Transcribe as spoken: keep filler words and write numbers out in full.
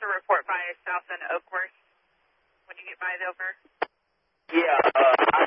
also report by South and Oakworth when you get by over. Yeah, uh, I